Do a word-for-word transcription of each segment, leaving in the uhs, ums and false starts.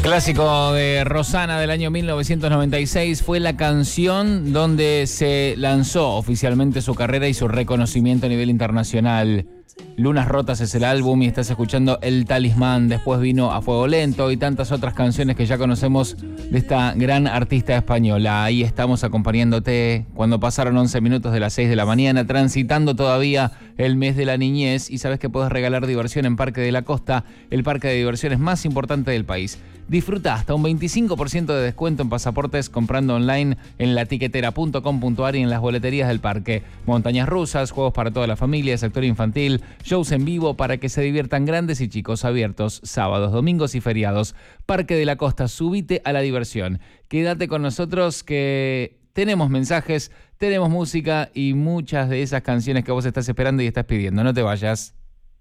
Clásico de Rosana del año mil novecientos noventa y seis fue la canción donde se lanzó oficialmente su carrera y su reconocimiento a nivel internacional. Lunas Rotas es el álbum y estás escuchando El Talismán. Después vino A Fuego Lento y tantas otras canciones que ya conocemos de esta gran artista española. Ahí estamos acompañándote cuando pasaron once minutos de las seis de la mañana, transitando todavía el mes de la niñez, y sabes que puedes regalar diversión en Parque de la Costa, el parque de diversiones más importante del país. Disfruta hasta un veinticinco por ciento de descuento en pasaportes comprando online en latiquetera punto com punto ar y en las boleterías del parque. Montañas rusas, juegos para toda la familia, sector infantil, shows en vivo para que se diviertan grandes y chicos, abiertos sábados, domingos y feriados. Parque de la Costa, subite a la diversión. Quédate con nosotros que tenemos mensajes, tenemos música y muchas de esas canciones que vos estás esperando y estás pidiendo. No te vayas.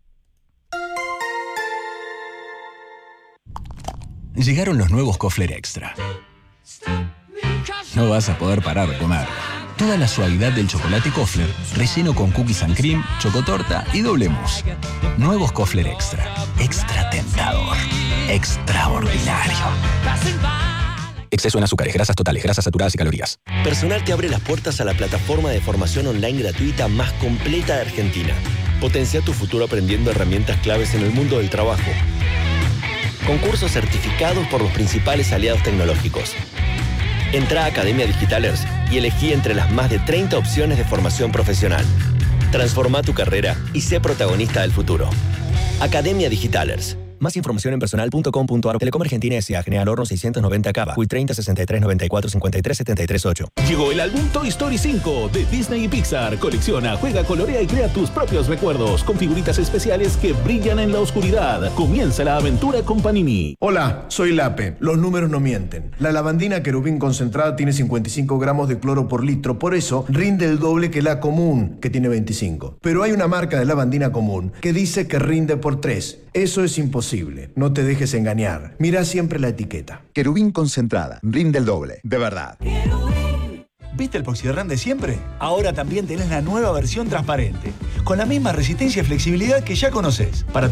Llegaron los nuevos Kofler Extra. No vas a poder parar de comer. Toda la suavidad del chocolate Kofler, relleno con cookies and cream, chocotorta y doble mousse. Nuevos Kofler Extra. Extra tentador. Extraordinario. Exceso en azúcares, grasas totales, grasas saturadas y calorías. Personal que abre las puertas a la plataforma de formación online gratuita más completa de Argentina. Potencia tu futuro aprendiendo herramientas claves en el mundo del trabajo. Concursos certificados por los principales aliados tecnológicos. Entra a Academia Digitalers y elegí entre las más de treinta opciones de formación profesional. Transforma tu carrera y sé protagonista del futuro. Academia Digitalers. Más información en personal punto com punto ar. Telecom Argentina S A. General Horno seiscientos noventa Cava. Q I treinta, sesenta y tres, noventa y cuatro, cincuenta y tres, setenta y tres, ocho. Llegó el álbum Toy Story cinco de Disney y Pixar. Colecciona, juega, colorea y crea tus propios recuerdos con figuritas especiales que brillan en la oscuridad. Comienza la aventura con Panini. Hola, soy Lape. Los números no mienten. La lavandina Querubín concentrada tiene cincuenta y cinco gramos de cloro por litro. Por eso rinde el doble que la común, que tiene veinticinco. Pero hay una marca de lavandina común que dice que rinde por tres. Eso es imposible. No te dejes engañar. Mira siempre la etiqueta. Querubín concentrada. Rinde el doble. De verdad. ¿Viste el Poxirran de siempre? Ahora también tenés la nueva versión transparente, con la misma resistencia y flexibilidad que ya conocés. Para